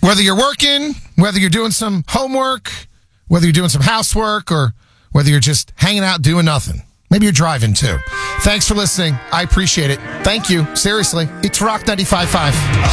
Whether you're working, whether you're doing some homework, whether you're doing some housework, or whether you're just hanging out doing nothing. Maybe you're driving too. Thanks for listening. I appreciate it. Thank you. Seriously. It's Rock 95.5.